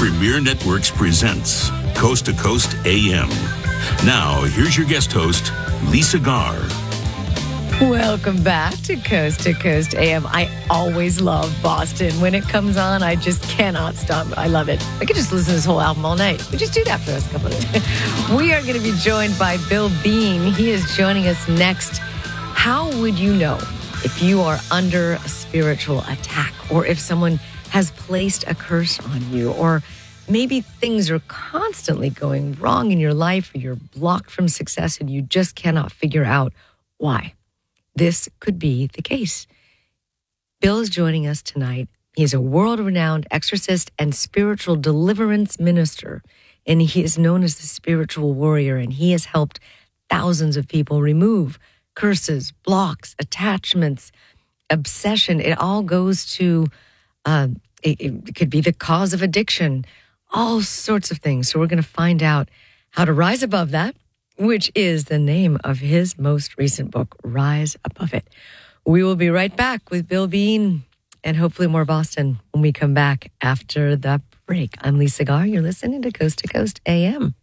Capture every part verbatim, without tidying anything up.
Premier Networks presents Coast to Coast A M. Now, here's your guest host, Lisa Garr. Welcome back to Coast to Coast A M. I always love Boston. When it comes on, I just cannot stop. I love it. I could just listen to this whole album all night. We just do that for us a couple of days. We are going to be joined by Bill Bean. He is joining us next. How would you know if you are under a spiritual attack, or if someone has placed a curse on you, or maybe things are constantly going wrong in your life, or you're blocked from success and you just cannot figure out why? This could be the case. Bill is joining us tonight. He's a world-renowned exorcist and spiritual deliverance minister, and he is known as the spiritual warrior, and he has helped thousands of people remove curses, blocks, attachments, obsession. It all goes to, uh, it, it could be the cause of addiction, all sorts of things. So we're going to find out how to rise above that, which is the name of his most recent book, Rise Above It. We will be right back with Bill Bean and hopefully more Boston when we come back after the break. I'm Lisa Garr. You're listening to Coast to Coast A M.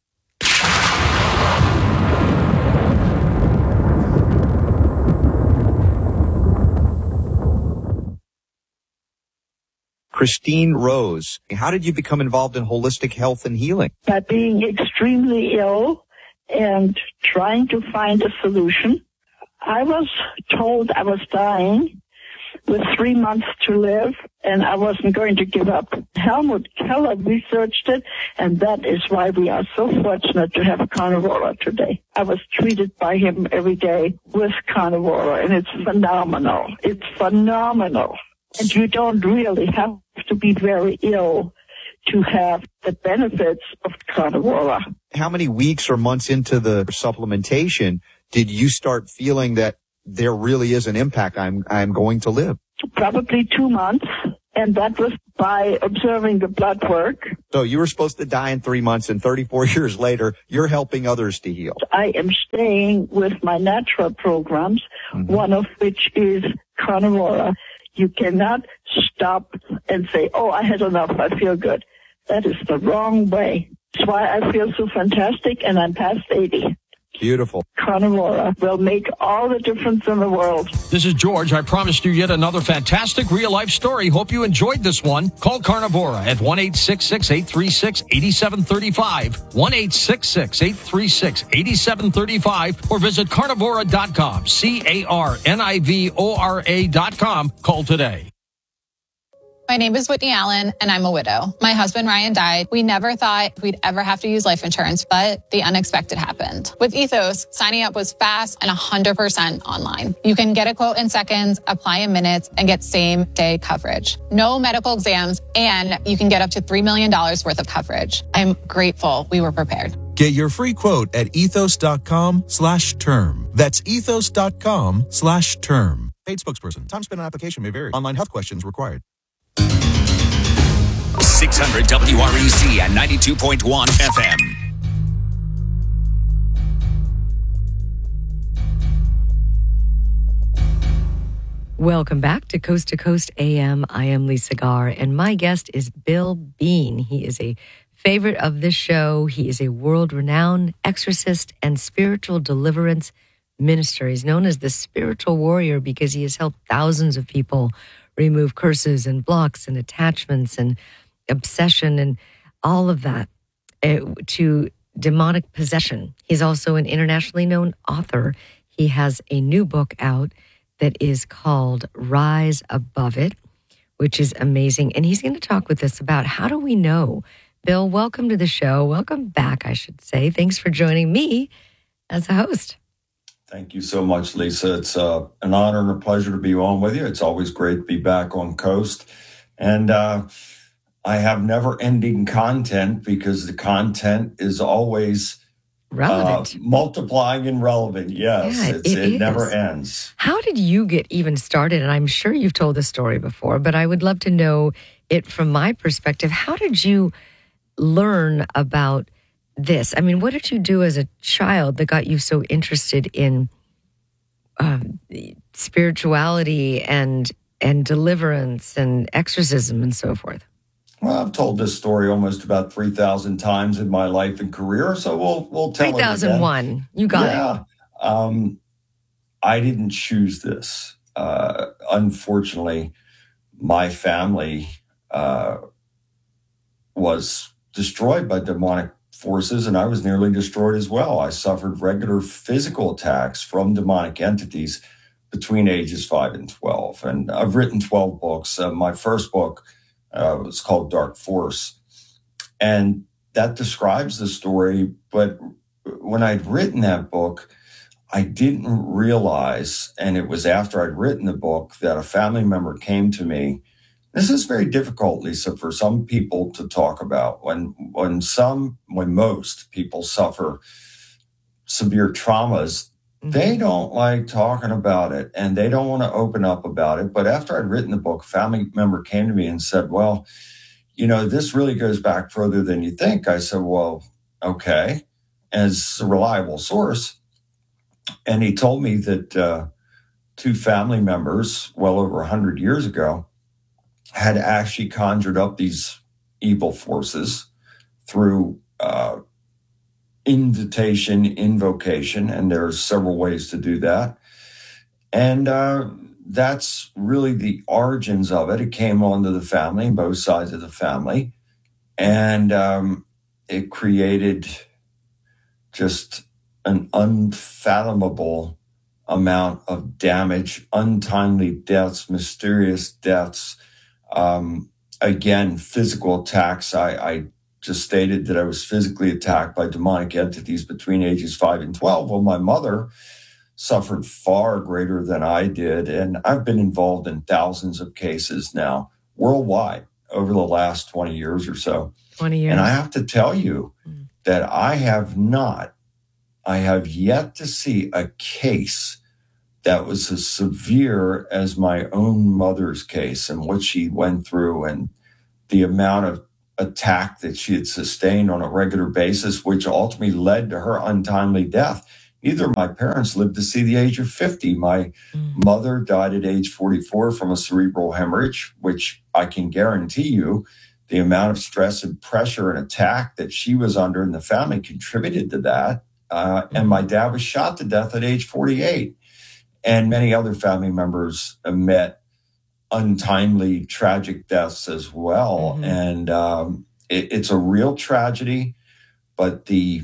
Christine Rose, how did you become involved in holistic health and healing? By being extremely ill and trying to find a solution. I was told I was dying with three months to live, and I wasn't going to give up. Helmut Keller researched it, and that is why we are so fortunate to have Carnivora today. I was treated by him every day with Carnivora, and it's phenomenal. It's phenomenal. And you don't really have to be very ill to have the benefits of Carnivora. How many weeks or months into the supplementation did you start feeling that there really is an impact? I'm I'm going to live. Probably two months, and that was by observing the blood work. So you were supposed to die in three months, and thirty-four years later, you're helping others to heal. I am staying with my natural programs, mm-hmm. one of which is Carnivora. You cannot stop and say, oh, I had enough, I feel good. That is the wrong way. That's why I feel so fantastic, and I'm past eighty. Beautiful. Carnivora will make all the difference in the world. This is George. I promised you yet another fantastic real-life story. Hope you enjoyed this one. Call Carnivora at one eight six six, eight three six, eight seven three five, one eight six six, eight three six, eight seven three five, or visit carnivora dot com, C A R N I V O R A dot com. Call today. My name is Whitney Allen, and I'm a widow. My husband, Ryan, died. We never thought we'd ever have to use life insurance, but the unexpected happened. With Ethos, signing up was fast and one hundred percent online. You can get a quote in seconds, apply in minutes, and get same-day coverage. No medical exams, and you can get up to three million dollars worth of coverage. I'm grateful we were prepared. Get your free quote at ethos.com slash term. That's ethos.com slash term. Paid spokesperson. Time spent on application may vary. Online health questions required. six hundred W R E C and ninety-two point one F M. Welcome back to Coast to Coast A M. I am Lisa Garr, and my guest is Bill Bean. He is a favorite of this show. He is a world-renowned exorcist and spiritual deliverance minister. He's known as the spiritual warrior because he has helped thousands of people remove curses and blocks and attachments and obsession and all of that uh, to demonic possession. He's also an internationally known author. He has a new book out that is called Rise Above It, which is amazing. And he's going to talk with us about how do we know. Bill, welcome to the show. Welcome back, I should say. Thanks for joining me as a host. Thank you so much, Lisa. It's uh, an honor and a pleasure to be on with you. It's always great to be back on Coast. And uh, I have never-ending content because the content is always relevant, uh, multiplying and relevant. Yes, yeah, it's, it, it is. never ends. How did you get even started? And I'm sure you've told the story before, but I would love to know it from my perspective. How did you learn about this? I mean, what did you do as a child that got you so interested in uh, spirituality and and deliverance and exorcism and so forth? Well, I've told this story almost about three thousand times in my life and career, so we'll we'll tell it again. three thousand one. You got yeah. it. Um, I didn't choose this. Uh, unfortunately, my family uh, was destroyed by demonic forces, and I was nearly destroyed as well. I suffered regular physical attacks from demonic entities between ages five and twelve. And I've written twelve books. Uh, my first book uh, was called Dark Force. And that describes the story. But when I'd written that book, I didn't realize, and it was after I'd written the book, that a family member came to me. This is very difficult, Lisa, for some people to talk about. When when some, when most people suffer severe traumas, mm-hmm. they don't like talking about it, and they don't want to open up about it. But after I'd written the book, a family member came to me and said, well, you know, this really goes back further than you think. I said, well, okay, as a reliable source. And he told me that uh, two family members, well over one hundred years ago, had actually conjured up these evil forces through uh, invitation, invocation, and there's several ways to do that. And uh, that's really the origins of it. It came onto the family, both sides of the family, and um, it created just an unfathomable amount of damage, untimely deaths, mysterious deaths. Um, again, physical attacks. I, I just stated that I was physically attacked by demonic entities between ages five and twelve. Well, my mother suffered far greater than I did. And I've been involved in thousands of cases now worldwide over the last twenty years or so. twenty years. And I have to tell you mm. that I have not, I have yet to see a case that was as severe as my own mother's case and what she went through and the amount of attack that she had sustained on a regular basis, which ultimately led to her untimely death. Neither of my parents lived to see the age of fifty. My mm. mother died at age forty-four from a cerebral hemorrhage, which I can guarantee you the amount of stress and pressure and attack that she was under in the family contributed to that. Uh, mm. And my dad was shot to death at age forty-eight. And many other family members met untimely, tragic deaths as well. Mm-hmm. And um, it, it's a real tragedy, but the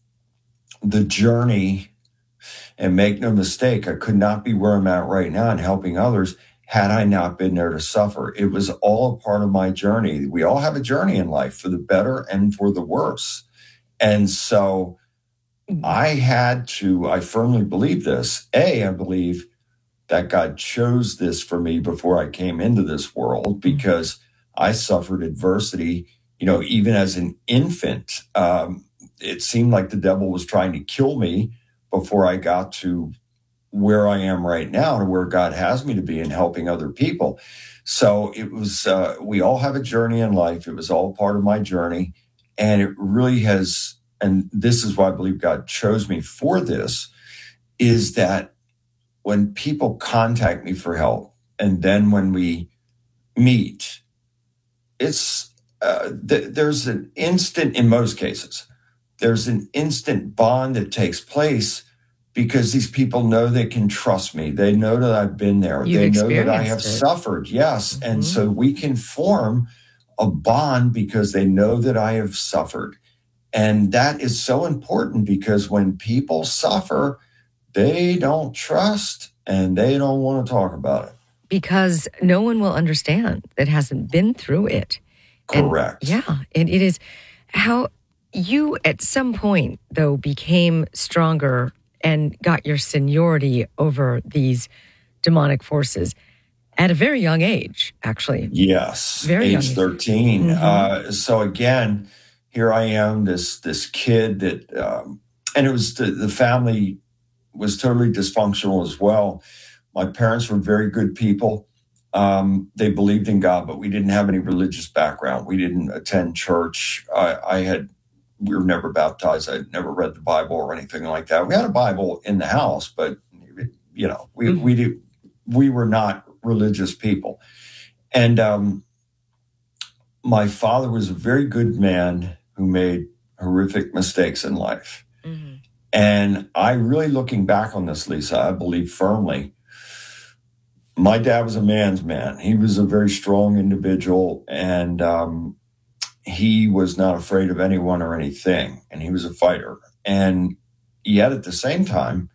the journey, and make no mistake, I could not be where I'm at right now and helping others had I not been there to suffer. It was all a part of my journey. We all have a journey in life for the better and for the worse. And so I had to, I firmly believe this. A, I believe that God chose this for me before I came into this world because I suffered adversity, you know, even as an infant. Um, it seemed like the devil was trying to kill me before I got to where I am right now and where God has me to be in helping other people. So it was, uh, we all have a journey in life. It was all part of my journey. And it really has, and this is why I believe God chose me for this, is that when people contact me for help, and then when we meet, it's uh, th- there's an instant, in most cases, there's an instant bond that takes place because these people know they can trust me. They know that I've been there. You've they know that I have it. suffered. Yes. Mm-hmm. And so we can form a bond because they know that I have suffered. And that is so important because when people suffer, they don't trust and they don't want to talk about it. Because no one will understand that hasn't been through it. Correct. And, yeah. And it is how you at some point, though, became stronger and got your seniority over these demonic forces at a very young age, actually. Yes. Very age young. thirteen. Mm-hmm. Uh, so again, here I am, this this kid that, um, and it was the, the family was totally dysfunctional as well. My parents were very good people. Um, they believed in God, but we didn't have any religious background. We didn't attend church. I, I had, we were never baptized. I'd never read the Bible or anything like that. We had a Bible in the house, but you know, we mm-hmm. we did, we were not religious people. And um, my father was a very good man who made horrific mistakes in life. Mm-hmm. And I really, looking back on this, Lisa, I believe firmly, my dad was a man's man. He was a very strong individual, and um, he was not afraid of anyone or anything, and he was a fighter. And yet at the same time,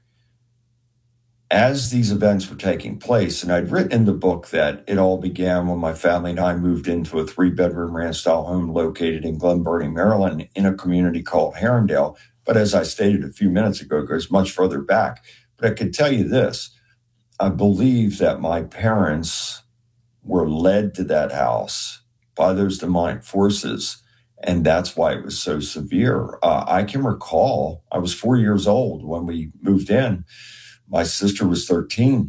as these events were taking place, and I'd written in the book that it all began when my family and I moved into a three-bedroom ranch-style home located in Glen Burnie, Maryland, in a community called Herondale. But as I stated a few minutes ago, it goes much further back. But I can tell you this. I believe that my parents were led to that house by those demonic forces, and that's why it was so severe. Uh, I can recall, I was four years old when we moved in. My sister was thirteen,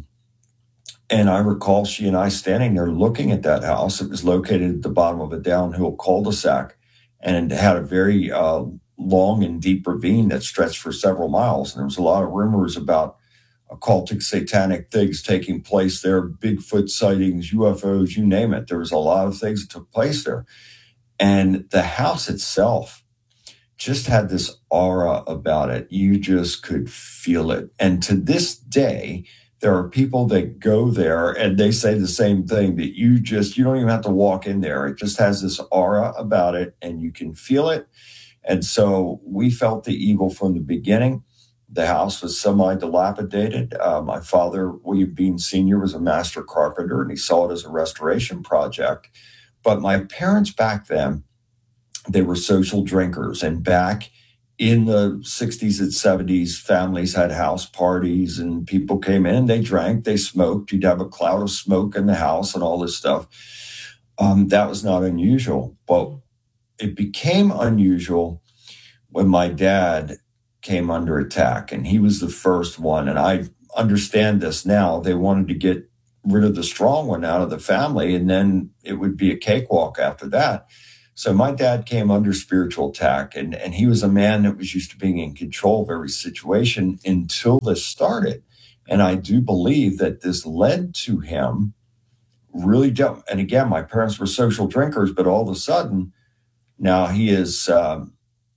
and I recall she and I standing there looking at that house. It was located at the bottom of a downhill cul-de-sac, and it had a very uh, long and deep ravine that stretched for several miles, and there was a lot of rumors about occultic satanic things taking place there, Bigfoot sightings, U F Os, you name it. There was a lot of things that took place there. And the house itself just had this aura about it. You just could feel it. And to this day, there are people that go there and they say the same thing, that you just, you don't even have to walk in there. It just has this aura about it and you can feel it. And so we felt the evil from the beginning. The house was semi-dilapidated. Uh, my father, William Bean Senior, was a master carpenter, and he saw it as a restoration project. But my parents back then, they were social drinkers. And back in the sixties and seventies, families had house parties, and people came in, they drank, they smoked. You'd have a cloud of smoke in the house and all this stuff. Um, that was not unusual. But it became unusual when my dad came under attack, and he was the first one. And I understand this now. They wanted to get rid of the strong one out of the family, and then it would be a cakewalk after that. So my dad came under spiritual attack, and, and he was a man that was used to being in control of every situation until this started. And I do believe that this led to him really, de- and again, my parents were social drinkers, but all of a sudden now he is um,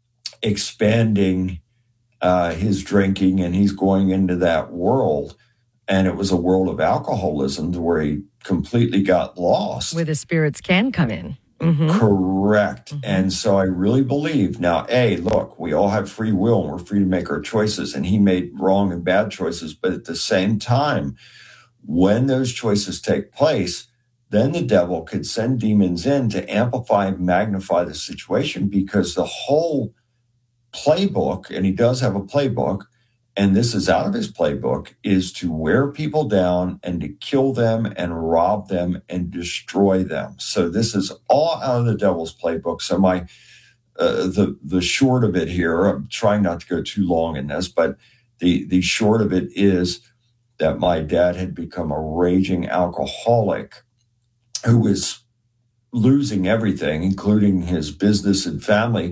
expanding Uh, his drinking, and he's going into that world. And it was a world of alcoholism to where he completely got lost. Where the spirits can come in. Mm-hmm. Correct. Mm-hmm. And so I really believe now, A, look, we all have free will and we're free to make our choices. And he made wrong and bad choices. But at the same time, when those choices take place, then the devil could send demons in to amplify and magnify the situation, because the whole playbook, and he does have a playbook, and this is out of his playbook, is to wear people down and to kill them and rob them and destroy them. So this is all out of the devil's playbook. So my uh, the the short of it here, I'm trying not to go too long in this, but the the short of it is that my dad had become a raging alcoholic who was losing everything, including his business and family.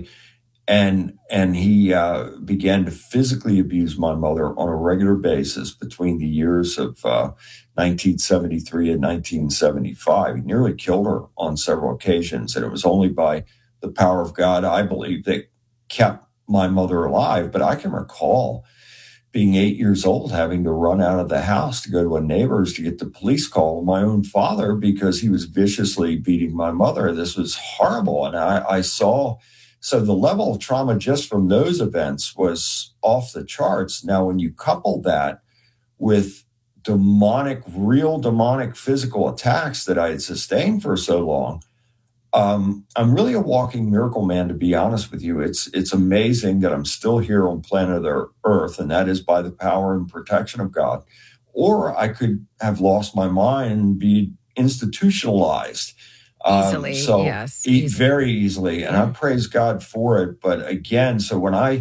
And and he uh, began to physically abuse my mother on a regular basis between the years of uh, nineteen seventy-three and nineteen seventy-five. He nearly killed her on several occasions. And it was only by the power of God, I believe, that kept my mother alive. But I can recall being eight years old, having to run out of the house to go to a neighbor's to get the police call of my own father because he was viciously beating my mother. This was horrible. And I, I saw... So the level of trauma just from those events was off the charts. Now, when you couple that with demonic, real demonic physical attacks that I had sustained for so long, um, I'm really a walking miracle man, to be honest with you. It's it's amazing that I'm still here on planet Earth, and that is by the power and protection of God. Or I could have lost my mind and be institutionalized. Easily, um, so yes. E- easily. Very easily. And I praise God for it. But again, so when I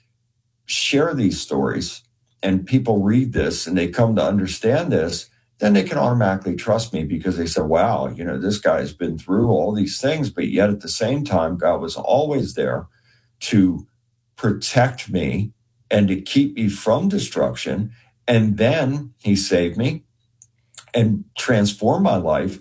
share these stories and people read this and they come to understand this, then they can automatically trust me because they say, wow, you know, this guy's been through all these things. But yet at the same time, God was always there to protect me and to keep me from destruction. And then he saved me and transformed my life.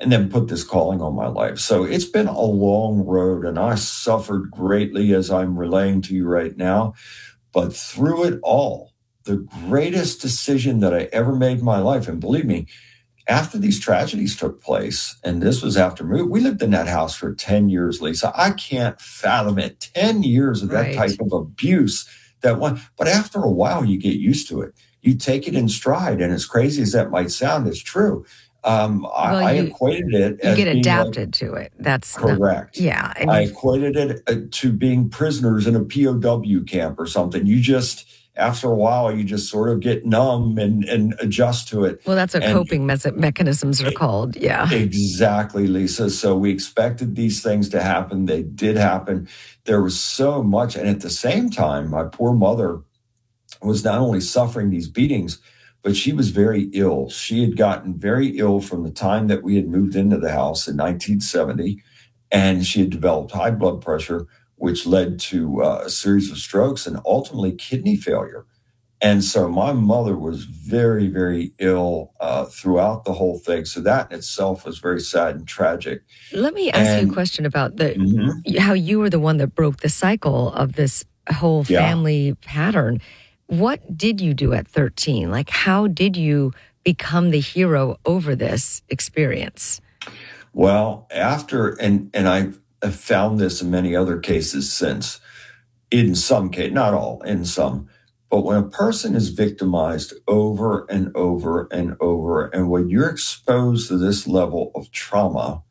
and then put this calling on my life. So it's been a long road, and I suffered greatly, as I'm relaying to you right now. But through it all, the greatest decision that I ever made in my life, and believe me, after these tragedies took place, and this was after move, we lived in that house for ten years, Lisa. I can't fathom it. ten years of that Right. type of abuse. That one, but after a while, you get used to it. You take it in stride, and as crazy as that might sound, it's true. Um, I, Well, I you- equated it You as get being adapted like, to it. That's not- correct. yeah. And I you- equated it uh, to being prisoners in a P O W camp or something. You just, after a while, you just sort of get numb and, and adjust to it. well, that's what And- coping mes- mechanisms are called. Yeah. Exactly, Lisa. So we expected these things to happen. They did happen. There was so much. And at the same time, my poor mother was not only suffering these beatings, but she was very ill. She had gotten very ill from the time that we had moved into the house in nineteen seventy, and she had developed high blood pressure, which led to uh, a series of strokes and ultimately kidney failure. And so my mother was very, very ill uh, throughout the whole thing. So that in itself was very sad and tragic. Let me ask you And- a question about the Mhm. how you were the one that broke the cycle of this whole Yeah. family pattern. What did you do at thirteen? Like, how did you become the hero over this experience? Well, after, and, and I have found this in many other cases since, in some cases, not all, in some, but when a person is victimized over and over and over, and when you're exposed to this level of trauma,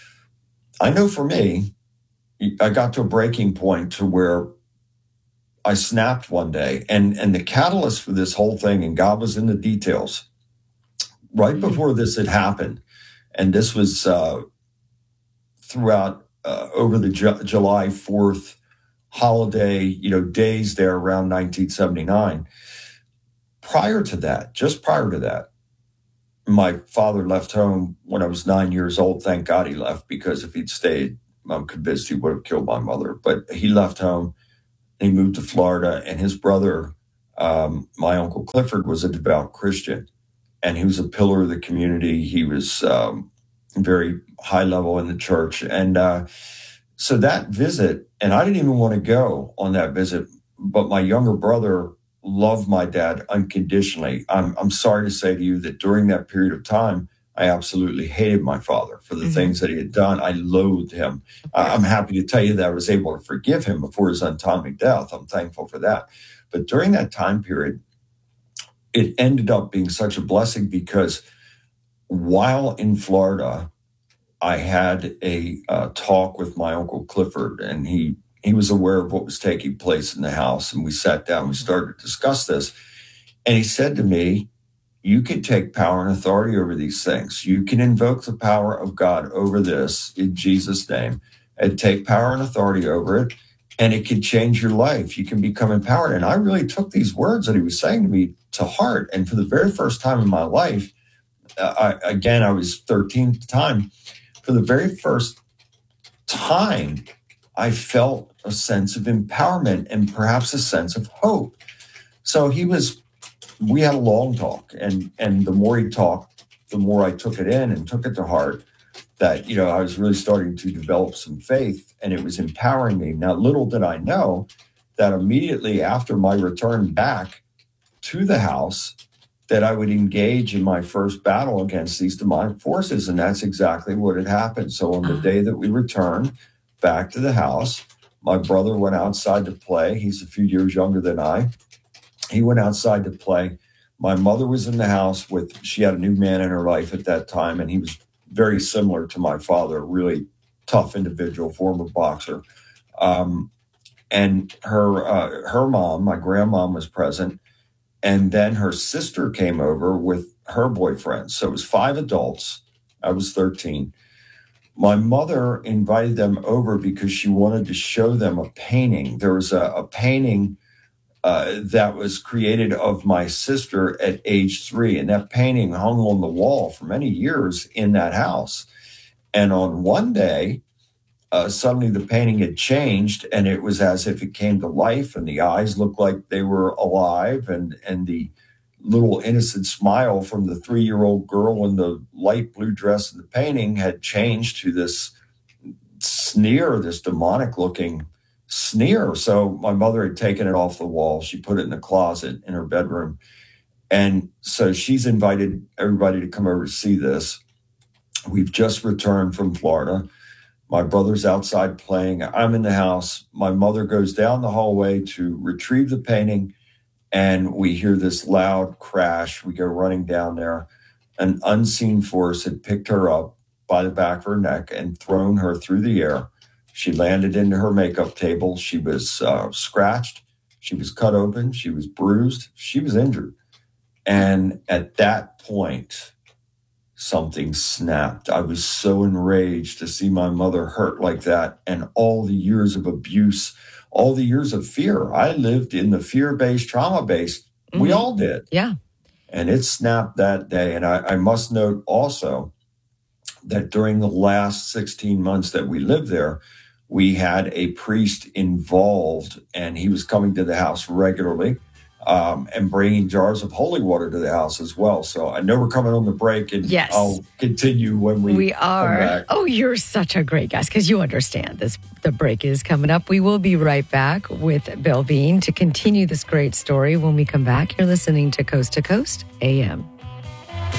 I know for me, I got to a breaking point to where I snapped one day, and, and the catalyst for this whole thing, and God was in the details, right before this had happened, and this was uh, throughout uh, over the Ju- July fourth holiday, you know, days there around nineteen seventy-nine. Prior to that, just prior to that, my father left home when I was nine years old. Thank God he left, because if he'd stayed, I'm convinced he would have killed my mother. But he left home. He moved to Florida, and his brother, um, my Uncle Clifford, was a devout Christian, and he was a pillar of the community. He was um, very high level in the church. And uh, so that visit, and I didn't even want to go on that visit, but my younger brother loved my dad unconditionally. I'm, I'm sorry to say to you that during that period of time, I absolutely hated my father for the Mhm. things that he had done. I loathed him. I- I'm happy to tell you that I was able to forgive him before his untimely death. I'm thankful for that. But during that time period, it ended up being such a blessing, because while in Florida, I had a uh, talk with my Uncle Clifford, and he he was aware of what was taking place in the house. And we sat down, we started to discuss this. And he said to me, you can take power and authority over these things. You can invoke the power of God over this in Jesus' name, and take power and authority over it, and it can change your life. You can become empowered. And I really took these words that he was saying to me to heart. And for the very first time in my life, uh, I, again, I was thirteen at the time, for the very first time, I felt a sense of empowerment and perhaps a sense of hope. So he was, we had a long talk, and, and the more he talked, the more I took it in and took it to heart, that, you know, I was really starting to develop some faith, and it was empowering me. Now, little did I know that immediately after my return back to the house, that I would engage in my first battle against these demonic forces. And that's exactly what had happened. So on the day that we returned back to the house, my brother went outside to play. He's a few years younger than I. He went outside to play. My mother was in the house with, she had a new man in her life at that time, and he was very similar to my father, a really tough individual, former boxer. Um, and her, uh, her mom, my grandmom, was present. And then her sister came over with her boyfriend. So it was five adults. I was thirteen. My mother invited them over because she wanted to show them a painting. There was a, a painting uh, that was created of my sister at age three. And that painting hung on the wall for many years in that house. And on one day, Uh, suddenly the painting had changed, and it was as if it came to life, and the eyes looked like they were alive, and and the little innocent smile from the three-year-old girl in the light blue dress in the painting had changed to this sneer, this demonic-looking sneer. So my mother had taken it off the wall. She put it in the closet in her bedroom. And so she's invited everybody to come over to see this. We've just returned from Florida. My brother's outside playing. I'm in the house. My mother goes down the hallway to retrieve the painting, and we hear this loud crash. We go running down there. An unseen force had picked her up by the back of her neck and thrown her through the air. She landed into her makeup table. She was uh, scratched. She was cut open. She was bruised. She was injured. And at that point, something snapped. I was so enraged to see my mother hurt like that, and all the years of abuse, all the years of fear. I lived in the fear-based, trauma-based. Mm-hmm. We all did. Yeah. And it snapped that day. And I, I must note also that during the last sixteen months that we lived there, we had a priest involved, and he was coming to the house regularly. Um, and bringing jars of holy water to the house as well. So I know we're coming on the break, and yes. I'll continue when we We are. come back. Oh, you're such a great guest because you understand this. The break is coming up. We will be right back with Bill Bean to continue this great story when we come back. You're listening to Coast to Coast A M.